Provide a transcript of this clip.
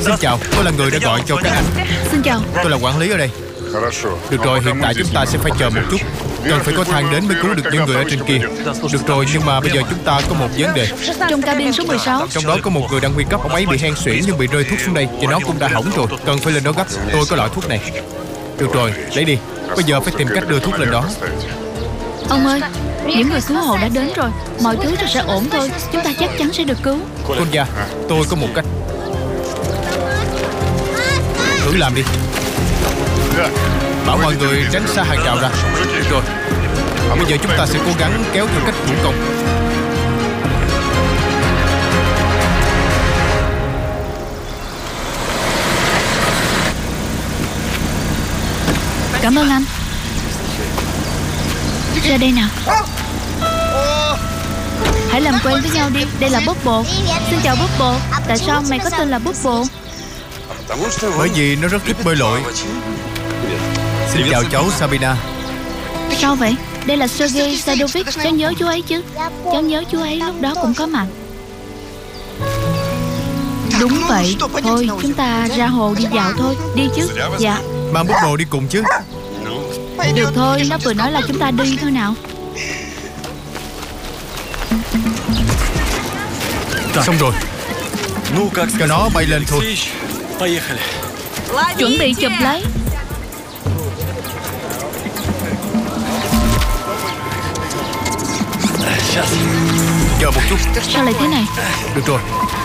Xin chào, tôi là người đã gọi cho các anh. Xin chào. Tôi là quản lý ở đây. Được rồi, hiện tại chúng ta sẽ phải chờ một chút. Cần phải có thang đến mới cứu được những người ở trên kia. Được rồi, nhưng mà bây giờ chúng ta có một vấn đề. Trong cabin số 16. Trong đó có một người đang nguy cấp. Ông ấy bị hen suyễn nhưng bị rơi thuốc xuống đây, và nó cũng đã hỏng rồi. Cần phải lên đó gấp. Tôi có loại thuốc này. Được rồi, lấy đi. Bây giờ phải tìm cách đưa thuốc lên đó. Ông ơi, những người cứu hộ đã đến rồi. Mọi thứ sẽ ổn thôi. Chúng ta chắc chắn sẽ được cứu. Con già, tôi có một cách. Thử làm đi. Bảo mọi người tránh xa hàng rào ra. Được rồi. Bây giờ chúng ta sẽ cố gắng kéo theo cách thủ công. Cảm ơn anh. Ra đây nào. Hãy làm quen với nhau đi. Đây là Bubble. Xin chào Bubble. Tại sao mày có tên là Bubble? Bởi vì nó rất thích bơi lội. Xin chào cháu Sabina. Sao vậy? Đây là Sergei Sadovic. Cháu nhớ chú ấy chứ? Cháu nhớ chú ấy lúc đó cũng có mặt. Đúng vậy. Thôi chúng ta ra hồ đi dạo thôi. Đi chứ? Dạ. Mang Bubble đi cùng chứ? Được thôi, nó vừa nói là chúng ta đi thôi nào. Xong rồi. Cho nó bay lên thôi. Chuẩn bị chụp lấy. Chờ một chút. Sao lại thế này? Được rồi.